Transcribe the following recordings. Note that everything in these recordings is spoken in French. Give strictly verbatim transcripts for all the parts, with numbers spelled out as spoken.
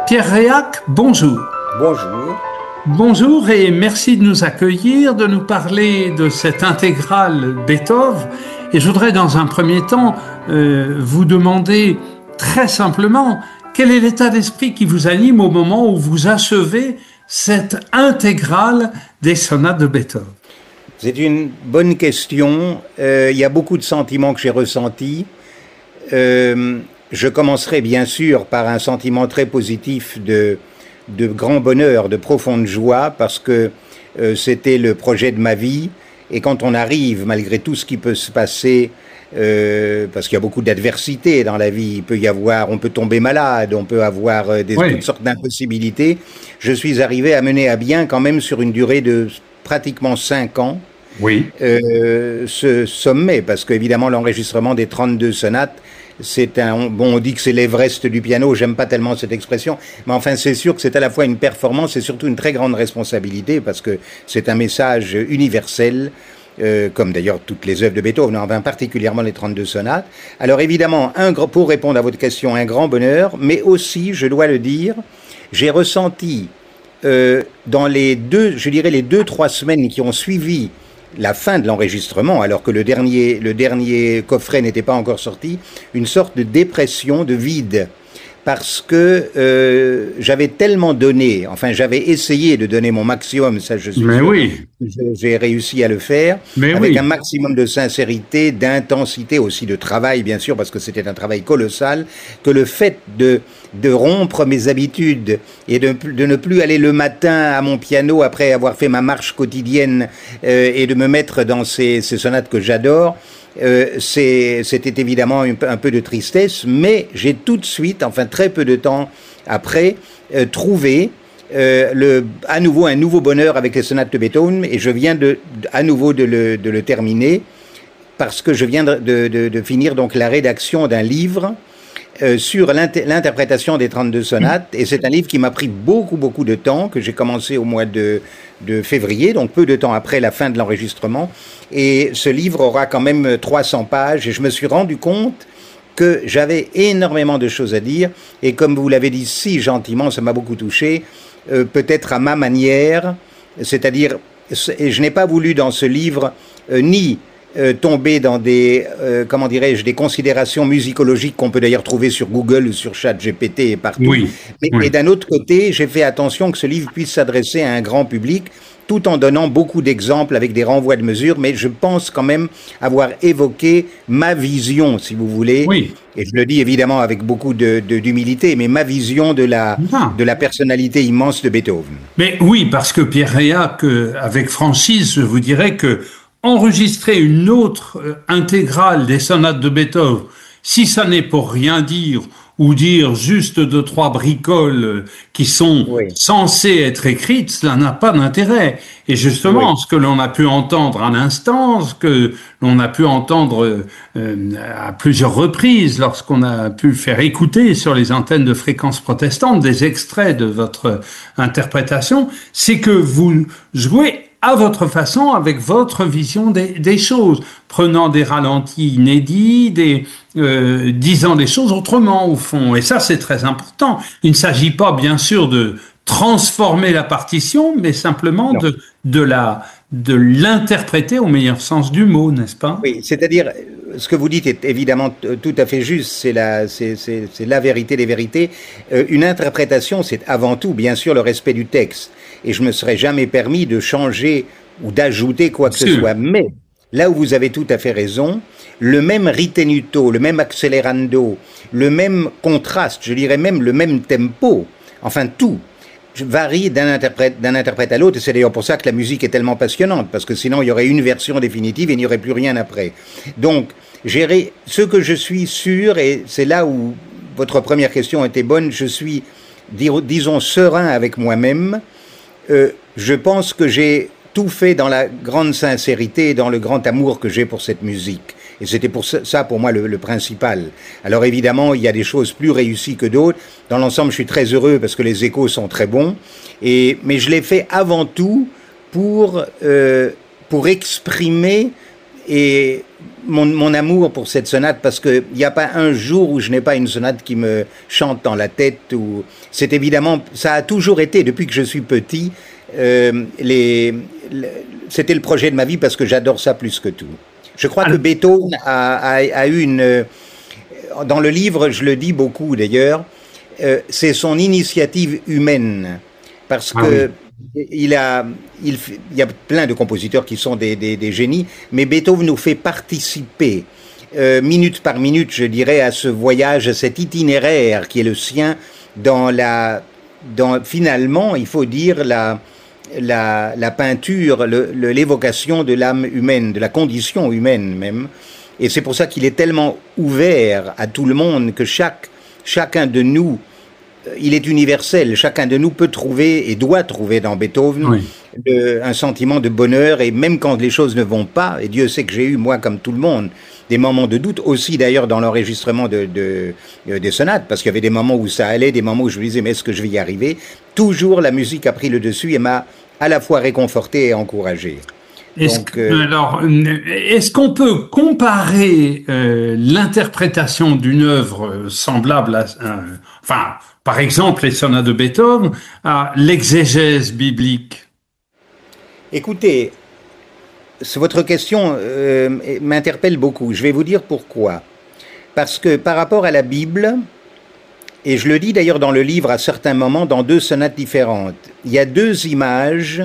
Pierre Réac, bonjour. Bonjour. Bonjour et merci de nous accueillir, de nous parler de cette intégrale Beethoven. Et je voudrais dans un premier temps euh, vous demander très simplement quel est l'état d'esprit qui vous anime au moment où vous achevez cette intégrale des sonates de Beethoven. C'est une bonne question. Euh, il y a beaucoup de sentiments que j'ai ressentis. Euh, je commencerai bien sûr par un sentiment très positif de, de grand bonheur, de profonde joie, parce que euh, c'était le projet de ma vie. Et quand on arrive, malgré tout ce qui peut se passer, euh, parce qu'il y a beaucoup d'adversité dans la vie, il peut y avoir, on peut tomber malade, on peut avoir euh, des, oui. toutes sortes d'impossibilités. Je suis arrivé à mener à bien quand même sur une durée de pratiquement cinq ans. Oui. Euh, ce sommet, parce qu'évidemment l'enregistrement des trente-deux sonates, c'est un, bon, on dit que c'est l'Everest du piano, j'aime pas tellement cette expression, mais enfin c'est sûr que c'est à la fois une performance et surtout une très grande responsabilité, parce que c'est un message universel, euh, comme d'ailleurs toutes les œuvres de Beethoven, enfin particulièrement les trente-deux sonates. Alors évidemment, un, pour répondre à votre question, un grand bonheur, mais aussi, je dois le dire, j'ai ressenti euh, dans les deux, je dirais les deux, trois semaines qui ont suivi la fin de l'enregistrement, alors que le dernier, le dernier coffret n'était pas encore sorti, une sorte de dépression, de vide, parce que euh, j'avais tellement donné, enfin j'avais essayé de donner mon maximum, ça je suis Mais sûr, oui. j'ai réussi à le faire, Mais avec oui. un maximum de sincérité, d'intensité, aussi de travail bien sûr, parce que c'était un travail colossal, que le fait de, de rompre mes habitudes et de, de ne plus aller le matin à mon piano après avoir fait ma marche quotidienne euh, et de me mettre dans ces, ces sonates que j'adore, Euh, c'est, c'était évidemment un, un peu de tristesse, mais j'ai tout de suite, enfin très peu de temps après, euh, trouvé euh, le, à nouveau un nouveau bonheur avec les sonates de Beethoven, et je viens de, à nouveau de le, de le terminer, parce que je viens de, de, de, de finir donc la rédaction d'un livre Euh, sur l'inter- l'interprétation des trente-deux sonates, et c'est un livre qui m'a pris beaucoup beaucoup de temps, que j'ai commencé au mois de, de février, donc peu de temps après la fin de l'enregistrement, et ce livre aura quand même trois cents pages, et je me suis rendu compte que j'avais énormément de choses à dire, et comme vous l'avez dit si gentiment, ça m'a beaucoup touché, euh, peut-être à ma manière, c'est-à-dire, et je n'ai pas voulu dans ce livre euh, ni Euh, tomber dans des, euh, comment dirais-je, des considérations musicologiques qu'on peut d'ailleurs trouver sur Google ou sur ChatGPT et partout. Oui, Mais, oui. Et d'un autre côté, j'ai fait attention que ce livre puisse s'adresser à un grand public, tout en donnant beaucoup d'exemples avec des renvois de mesures, mais je pense quand même avoir évoqué ma vision, si vous voulez, Oui. et je le dis évidemment avec beaucoup de, de, d'humilité, mais ma vision de la, Ah. de la personnalité immense de Beethoven. Mais oui, parce que Pierre Réac, euh, avec franchise, je vous dirais que enregistrer une autre euh, intégrale des sonates de Beethoven, si ça n'est pour rien dire ou dire juste deux, trois bricoles euh, qui sont Oui. censées être écrites, cela n'a pas d'intérêt. Et justement, Oui. ce que l'on a pu entendre à l'instant, ce que l'on a pu entendre euh, à plusieurs reprises lorsqu'on a pu faire écouter sur les antennes de fréquences protestantes des extraits de votre interprétation, c'est que vous jouez à votre façon, avec votre vision des, des choses, prenant des ralentis inédits, des, euh, disant les choses autrement au fond. Et ça, c'est très important. Il ne s'agit pas, bien sûr, de transformer la partition, mais simplement de, de la, de l'interpréter au meilleur sens du mot, n'est-ce pas? Oui, c'est-à-dire, ce que vous dites est évidemment tout à fait juste, c'est la, c'est, c'est, c'est la vérité des vérités. Euh, une interprétation, c'est avant tout, bien sûr, le respect du texte. Et je me serais jamais permis de changer ou d'ajouter quoi que ce soit. Mais, là où vous avez tout à fait raison, le même ritenuto, le même accelerando, le même contraste, je dirais même le même tempo, enfin tout, varie d'un interprète, d'un interprète à l'autre, et c'est d'ailleurs pour ça que la musique est tellement passionnante, parce que sinon il y aurait une version définitive et il n'y aurait plus rien après. Donc, gérer ce que je suis sûr, et c'est là où votre première question était bonne, je suis, disons, serein avec moi-même. Euh, je pense que j'ai tout fait dans la grande sincérité et dans le grand amour que j'ai pour cette musique. Et c'était pour ça, pour moi, le, le principal. Alors évidemment, il y a des choses plus réussies que d'autres. Dans l'ensemble, je suis très heureux parce que les échos sont très bons. Et, mais je l'ai fait avant tout pour, euh, pour exprimer et mon, mon amour pour cette sonate, parce qu'il n'y a pas un jour où je n'ai pas une sonate qui me chante dans la tête. Ou c'est évidemment, ça a toujours été, depuis que je suis petit, euh, les, les, c'était le projet de ma vie parce que j'adore ça plus que tout. Je crois que Beethoven a, a, a eu une... Dans le livre, je le dis beaucoup d'ailleurs, euh, c'est son initiative humaine, parce ah que oui. il, a, il, il y a plein de compositeurs qui sont des, des, des génies, mais Beethoven nous fait participer, euh, minute par minute, je dirais, à ce voyage, à cet itinéraire qui est le sien, dans la... Dans, finalement, il faut dire, la... La, la peinture, le, le, l'évocation de l'âme humaine, de la condition humaine même. Et c'est pour ça qu'il est tellement ouvert à tout le monde que chaque, chacun de nous, il est universel. Chacun de nous peut trouver et doit trouver dans Beethoven oui. le, un sentiment de bonheur. Et même quand les choses ne vont pas, et Dieu sait que j'ai eu, moi comme tout le monde, des moments de doute, aussi d'ailleurs dans l'enregistrement de, de, de, des sonates, parce qu'il y avait des moments où ça allait, des moments où je me disais mais est-ce que je vais y arriver? Toujours la musique a pris le dessus et m'a à la fois réconforté et encouragé. Est-ce, Donc, euh, alors, est-ce qu'on peut comparer euh, l'interprétation d'une œuvre semblable à, euh, enfin, par exemple les sonates de Beethoven, à l'exégèse biblique? Écoutez, votre question euh, m'interpelle beaucoup. Je vais vous dire pourquoi. Parce que par rapport à la Bible, et je le dis d'ailleurs dans le livre à certains moments, dans deux sonates différentes, il y a deux images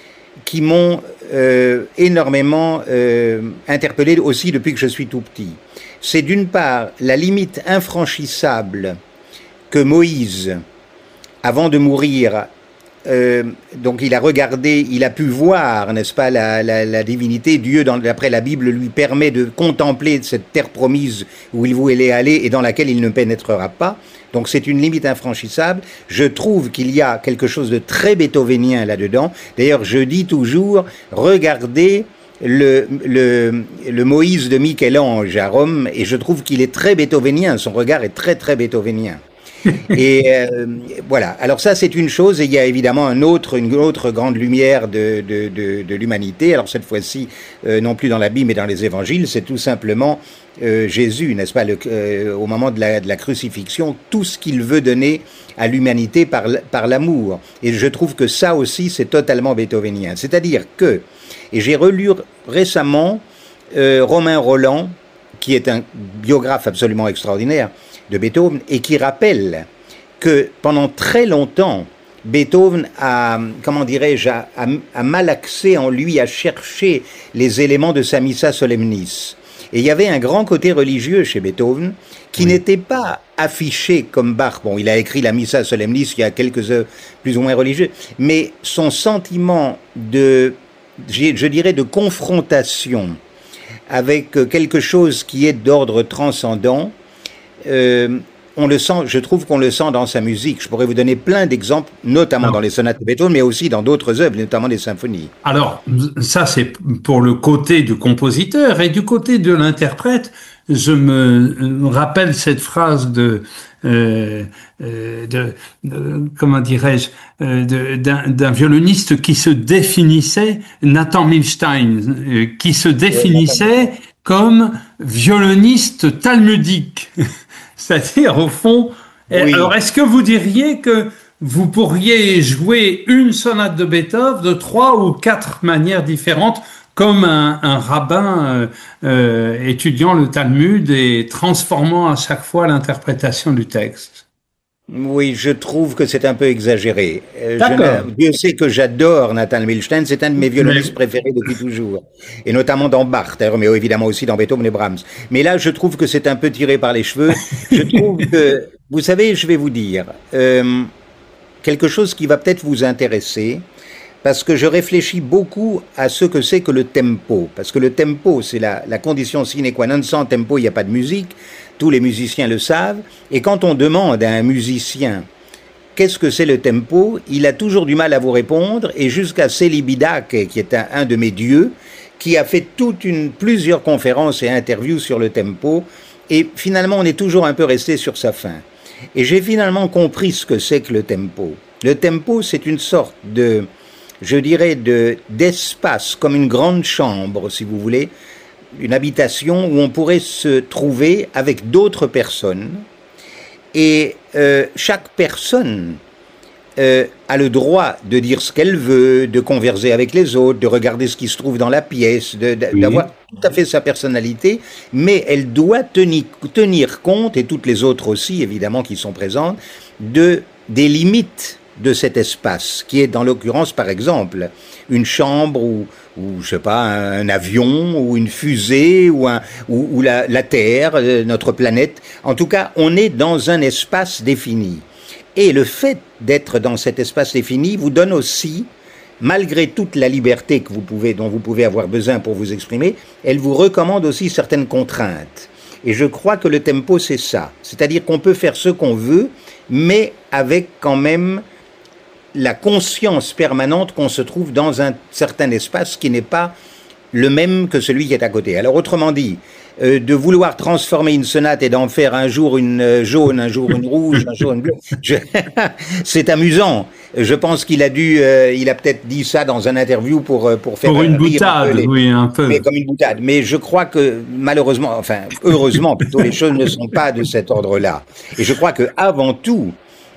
qui m'ont euh, énormément euh, interpellé aussi depuis que je suis tout petit. C'est d'une part la limite infranchissable que Moïse, avant de mourir, Euh, donc il a regardé, il a pu voir, n'est-ce pas, la, la, la divinité. Dieu, dans, d'après la Bible, lui permet de contempler cette terre promise où il voulait aller et dans laquelle il ne pénétrera pas. Donc c'est une limite infranchissable. Je trouve qu'il y a quelque chose de très beethovénien là-dedans. D'ailleurs, je dis toujours, regardez le, le, le Moïse de Michel-Ange à Rome, et je trouve qu'il est très beethovénien. Son regard est très très beethovénien. Et euh, voilà. Alors ça, c'est une chose. Et il y a évidemment un autre, une autre grande lumière de, de, de, de l'humanité. Alors cette fois-ci, euh, non plus dans la Bible, mais dans les Évangiles, c'est tout simplement euh, Jésus, n'est-ce pas, le, euh, au moment de la, de la crucifixion, tout ce qu'il veut donner à l'humanité par, par l'amour. Et je trouve que ça aussi, c'est totalement beethovénien. C'est-à-dire que, et j'ai relu récemment euh, Romain Roland, qui est un biographe absolument extraordinaire de Beethoven, et qui rappelle que pendant très longtemps, Beethoven a, comment dirais-je, a, a, a malaxé en lui, a cherché les éléments de sa Missa Solemnis. Et il y avait un grand côté religieux chez Beethoven qui oui. n'était pas affiché comme Bach. Bon, il a écrit la Missa Solemnis, il y a quelques œuvres plus ou moins religieuses, mais son sentiment de, je, je dirais, de confrontation avec quelque chose qui est d'ordre transcendant, Euh, on le sent, je trouve qu'on le sent dans sa musique. Je pourrais vous donner plein d'exemples, notamment alors, dans les sonates de Beethoven, mais aussi dans d'autres œuvres, notamment des symphonies. Alors, ça c'est pour le côté du compositeur, et du côté de l'interprète, je me rappelle cette phrase de, euh, de, de comment dirais-je, de, d'un, d'un violoniste qui se définissait, Nathan Milstein, qui se définissait comme violoniste talmudique. C'est-à-dire, au fond, oui. Alors est-ce que vous diriez que vous pourriez jouer une sonate de Beethoven de trois ou quatre manières différentes, comme un, un rabbin euh, euh, étudiant le Talmud et transformant à chaque fois l'interprétation du texte? Oui, je trouve que c'est un peu exagéré. Je, Dieu sait que j'adore Nathan Milstein, c'est un de mes violonistes mais... préférés depuis toujours. Et notamment dans Bach, mais évidemment aussi dans Beethoven et Brahms. Mais là, je trouve que c'est un peu tiré par les cheveux. Je trouve que, vous savez, je vais vous dire, euh, quelque chose qui va peut-être vous intéresser, parce que je réfléchis beaucoup à ce que c'est que le tempo. Parce que le tempo, c'est la, la condition sine qua non. Sans tempo, il n'y a pas de musique. Tous les musiciens le savent. Et quand on demande à un musicien qu'est-ce que c'est le tempo, il a toujours du mal à vous répondre. Et jusqu'à Celibidache, qui est un, un de mes dieux, qui a fait toute une, plusieurs conférences et interviews sur le tempo. Et finalement, on est toujours un peu resté sur sa fin. Et j'ai finalement compris ce que c'est que le tempo. Le tempo, c'est une sorte de, je dirais, de, d'espace, comme une grande chambre, si vous voulez, une habitation où on pourrait se trouver avec d'autres personnes et euh, chaque personne euh, a le droit de dire ce qu'elle veut, de converser avec les autres, de regarder ce qui se trouve dans la pièce, de, de, oui. d'avoir tout à fait sa personnalité, mais elle doit tenir, tenir compte, et toutes les autres aussi évidemment qui sont présentes, de, des limites de cet espace, qui est dans l'occurrence par exemple une chambre ou, ou je sais pas, un, un avion ou une fusée ou, un, ou, ou la, la Terre, notre planète. En tout cas, on est dans un espace défini. Et le fait d'être dans cet espace défini vous donne aussi, malgré toute la liberté que vous pouvez, dont vous pouvez avoir besoin pour vous exprimer, elle vous recommande aussi certaines contraintes. Et je crois que le tempo, c'est ça. C'est-à-dire qu'on peut faire ce qu'on veut, mais avec quand même la conscience permanente qu'on se trouve dans un certain espace qui n'est pas le même que celui qui est à côté. Alors autrement dit, euh, de vouloir transformer une sonate et d'en faire un jour une jaune, un jour une rouge, un jour une bleue, je... c'est amusant. Je pense qu'il a dû, euh, il a peut-être dit ça dans un interview pour pour faire pour une boutade, un les... oui, un peu. Mais comme une boutade. Mais je crois que malheureusement, enfin heureusement plutôt, les choses ne sont pas de cet ordre-là. Et je crois que avant tout,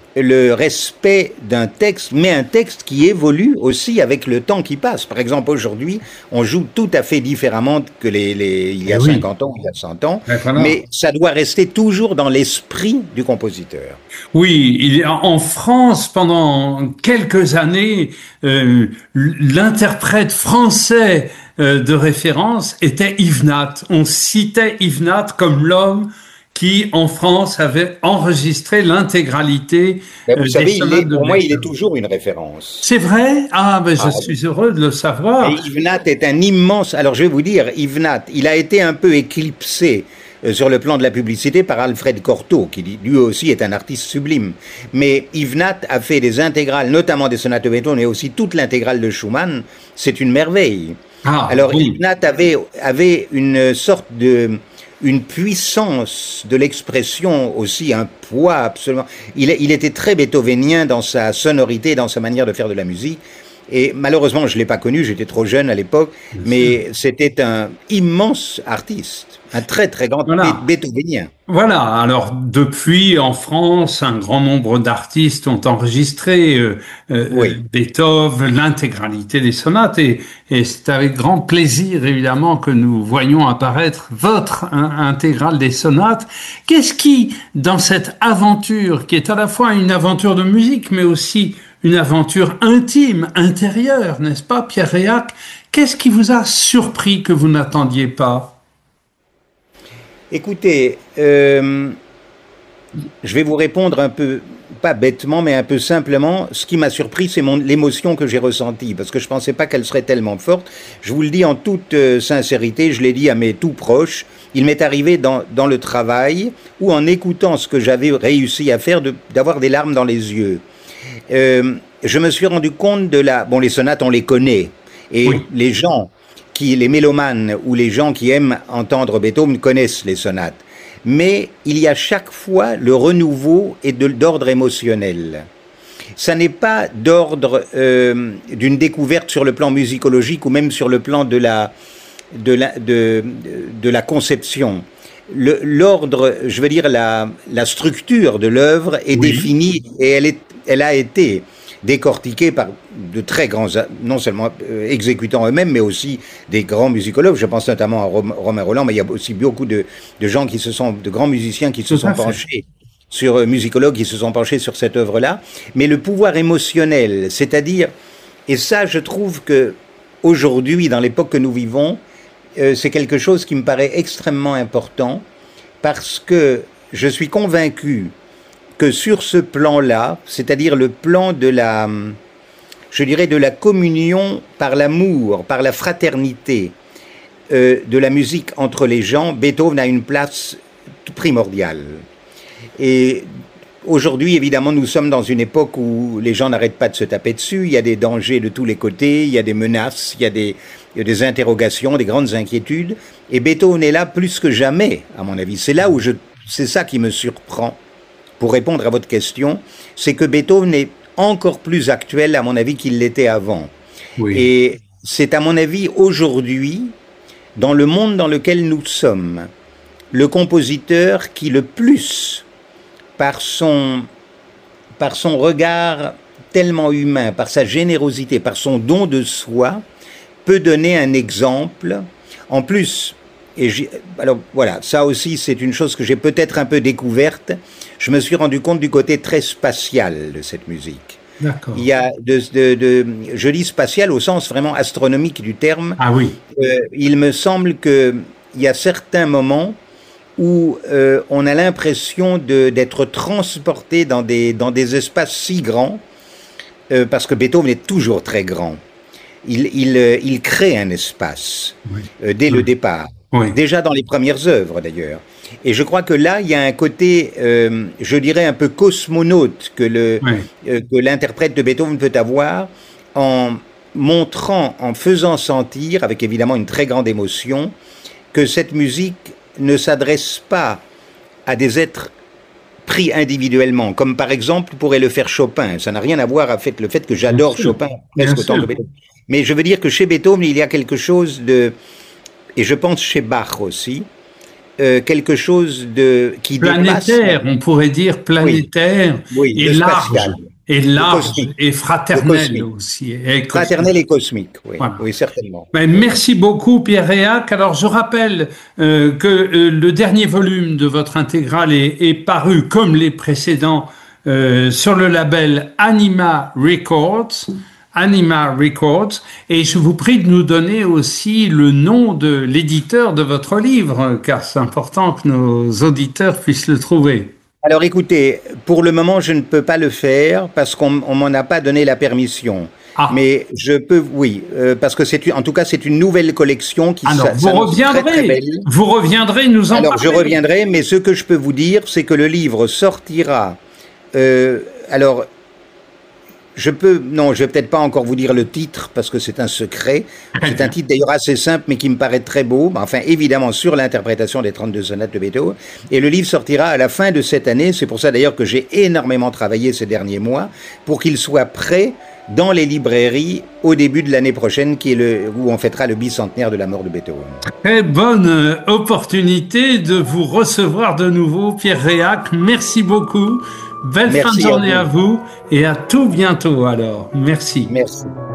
le respect d'un texte, mais un texte qui évolue aussi avec le temps qui passe. Par exemple, aujourd'hui, on joue tout à fait différemment que les, les, il y a oui. cinquante ans, il y a cent ans, voilà. Mais ça doit rester toujours dans l'esprit du compositeur. Oui, il, en France, pendant quelques années, euh, l'interprète français euh, de référence était Yves Nat. On citait Yves Nat comme l'homme qui, en France, avait enregistré l'intégralité. Ben vous euh, savez, il est, pour moi, il est toujours une référence. C'est vrai? Ah, ben, je ah, suis heureux de le savoir. Et Yves Nat est un immense... Alors, je vais vous dire, Yves Nat, il a été un peu éclipsé euh, sur le plan de la publicité par Alfred Cortot, qui lui aussi est un artiste sublime. Mais Yves Nat a fait des intégrales, notamment des sonates de Beethoven, mais aussi toute l'intégrale de Schumann. C'est une merveille. Ah, Alors, oui. Yves Nat avait, avait une sorte de... une puissance de l'expression aussi, un poids absolument... Il, il était très beethovenien dans sa sonorité, dans sa manière de faire de la musique. Et malheureusement, je ne l'ai pas connu, j'étais trop jeune à l'époque, mais c'était un immense artiste, un très très grand voilà. beethovenien. Voilà, alors depuis, en France, un grand nombre d'artistes ont enregistré euh, euh, oui. Beethoven, l'intégralité des sonates, et, et c'est avec grand plaisir, évidemment, que nous voyons apparaître votre hein, intégrale des sonates. Qu'est-ce qui, dans cette aventure, qui est à la fois une aventure de musique, mais aussi une aventure intime, intérieure, n'est-ce pas, Pierre Réac? Qu'est-ce qui vous a surpris que vous n'attendiez pas? Écoutez, euh, je vais vous répondre un peu, pas bêtement, mais un peu simplement. Ce qui m'a surpris, c'est mon, l'émotion que j'ai ressentie, parce que je ne pensais pas qu'elle serait tellement forte. Je vous le dis en toute euh, sincérité, je l'ai dit à mes tout proches, il m'est arrivé dans, dans le travail, ou en écoutant ce que j'avais réussi à faire, de, d'avoir des larmes dans les yeux. Euh, je me suis rendu compte de la... Bon, les sonates, on les connaît. Et oui. les gens, qui, les mélomanes ou les gens qui aiment entendre Beethoven connaissent les sonates. Mais il y a chaque fois le renouveau et de, d'ordre émotionnel. Ça n'est pas d'ordre euh, d'une découverte sur le plan musicologique ou même sur le plan de la, de la, de, de la conception. Le, l'ordre, je veux dire, la, la structure de l'œuvre est oui. définie et elle, est, elle a été décortiquée par de très grands, non seulement euh, exécutants eux-mêmes, mais aussi des grands musicologues. Je pense notamment à Romain Rolland, mais il y a aussi beaucoup de, de gens qui se sont, de grands musiciens qui se sont penchés sur, euh, musicologues qui se sont penchés sur cette œuvre-là. Mais le pouvoir émotionnel, c'est-à-dire, et ça, je trouve que aujourd'hui, dans l'époque que nous vivons, Euh, c'est quelque chose qui me paraît extrêmement important parce que je suis convaincu que sur ce plan-là, c'est-à-dire le plan de la, je dirais de la communion par l'amour, par la fraternité euh, de la musique entre les gens, Beethoven a une place primordiale. Et aujourd'hui, évidemment, nous sommes dans une époque où les gens n'arrêtent pas de se taper dessus, il y a des dangers de tous les côtés, il y a des menaces, il y a des... Il y a des interrogations, des grandes inquiétudes, et Beethoven est là plus que jamais, à mon avis. C'est là où je, c'est ça qui me surprend, pour répondre à votre question, c'est que Beethoven est encore plus actuel, à mon avis, qu'il l'était avant. Oui. Et c'est, à mon avis, aujourd'hui, dans le monde dans lequel nous sommes, le compositeur qui le plus, par son, par son regard tellement humain, par sa générosité, par son don de soi, peut donner un exemple. En plus, et alors voilà, ça aussi c'est une chose que j'ai peut-être un peu découverte, je me suis rendu compte du côté très spatial de cette musique. D'accord. Il y a de, de, de, je dis spatial au sens vraiment astronomique du terme. Ah oui. Euh, il me semble que il y a certains moments où euh, on a l'impression de, d'être transporté dans des, dans des espaces si grands, euh, parce que Beethoven est toujours très grand. Il, il, euh, il crée un espace oui. euh, dès oui. le départ, oui. déjà dans les premières œuvres d'ailleurs. Et je crois que là, il y a un côté, euh, je dirais, un peu cosmonaute que, le, oui. euh, que l'interprète de Beethoven peut avoir en montrant, en faisant sentir, avec évidemment une très grande émotion, que cette musique ne s'adresse pas à des êtres pris individuellement, comme par exemple pourrait le faire Chopin. Ça n'a rien à voir avec le fait que j'adore Chopin presque autant que Beethoven. Mais je veux dire que chez Beethoven, il y a quelque chose de, et je pense chez Bach aussi, euh, quelque chose de qui planétaire, dépasse, on pourrait dire planétaire, oui, oui, et large, et large, et fraternel aussi. Et fraternel et cosmique, oui, voilà. oui certainement. Mais merci beaucoup, Pierre Réac. Alors, je rappelle euh, que euh, le dernier volume de votre intégrale est, est paru, comme les précédents, euh, sur le label Anima Records. Anima Records, et je vous prie de nous donner aussi le nom de l'éditeur de votre livre, car c'est important que nos auditeurs puissent le trouver. Alors écoutez, pour le moment je ne peux pas le faire parce qu'on on m'en a pas donné la permission. Ah. Mais je peux, oui, euh, parce que c'est en tout cas c'est une nouvelle collection qui Alors, vous reviendrez, très, très belle. Vous reviendrez nous en alors, parler. Alors je reviendrai, mais ce que je peux vous dire, c'est que le livre sortira. Euh, alors. Je peux, non, je vais peut-être pas encore vous dire le titre parce que c'est un secret. C'est un titre d'ailleurs assez simple mais qui me paraît très beau. Enfin, évidemment sur l'interprétation des trente-deux sonates de Beethoven. Et le livre sortira à la fin de cette année. C'est pour ça d'ailleurs que j'ai énormément travaillé ces derniers mois pour qu'il soit prêt dans les librairies au début de l'année prochaine, qui est le, où on fêtera le bicentenaire de la mort de Beethoven. Très bonne opportunité de vous recevoir de nouveau, Pierre Réac. Merci beaucoup. Belle Merci fin de journée à vous. à vous et à tout bientôt alors. Merci. Merci.